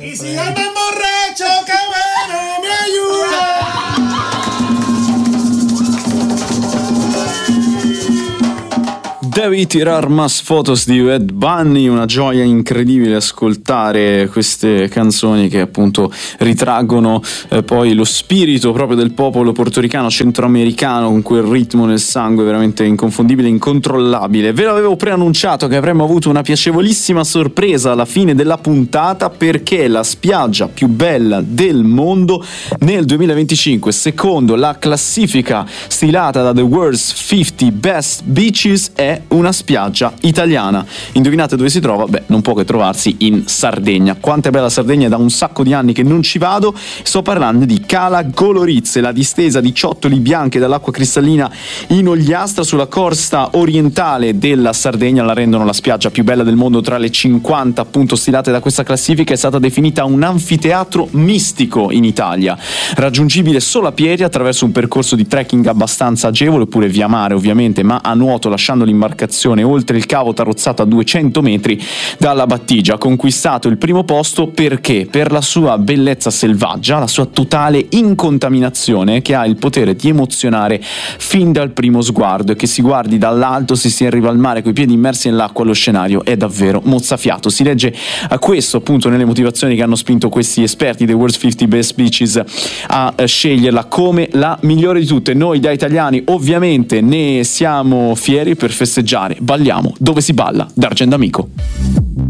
Y si anda borracho, que bueno, me ayuda. Devi tirar más fotos di Bad Bunny, una gioia incredibile ascoltare queste canzoni che appunto ritraggono poi lo spirito proprio del popolo portoricano centroamericano, con quel ritmo nel sangue veramente inconfondibile, incontrollabile. Ve l'avevo preannunciato che avremmo avuto una piacevolissima sorpresa alla fine della puntata, perché la spiaggia più bella del mondo nel 2025, secondo la classifica stilata da The World's 50 Best Beaches, è una spiaggia italiana. Indovinate dove si trova? Beh, non può che trovarsi in Sardegna. Quanto è bella Sardegna, è da un sacco di anni che non ci vado. Sto parlando di Cala Golorizze, la distesa di ciottoli bianche dall'acqua cristallina in Ogliastra sulla costa orientale della Sardegna la rendono la spiaggia più bella del mondo. Tra le 50 appunto stilate da questa classifica è stata definita un anfiteatro mistico in Italia, raggiungibile solo a piedi attraverso un percorso di trekking abbastanza agevole, oppure via mare ovviamente, ma a nuoto lasciando l'imbarcazione oltre il cavo tarozzato a 200 metri dalla battigia. Ha conquistato il primo posto perché? Per la sua bellezza selvaggia, la sua totale incontaminazione, che ha il potere di emozionare fin dal primo sguardo, e che si guardi dall'alto, si arriva al mare coi piedi immersi nell'acqua, lo scenario è davvero mozzafiato. Si legge a questo appunto nelle motivazioni che hanno spinto questi esperti dei World's 50 Best Beaches a sceglierla come la migliore di tutte. Noi da italiani ovviamente ne siamo fieri. Per festeggiare balliamo dove si balla, D'Argento Amico.